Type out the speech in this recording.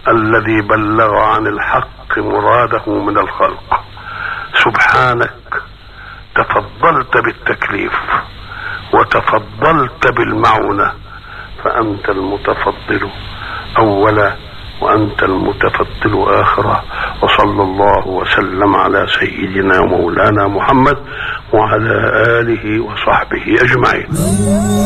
الذي بلغ عن الحق مراده من الخلق. سبحانك تفضلت بالتكليف وتفضلت بالمعونة، فأنت المتفضل أولا وأنت المتفضل آخرا. وصلى الله وسلم على سيدنا مولانا محمد وعلى آله وصحبه أجمعين.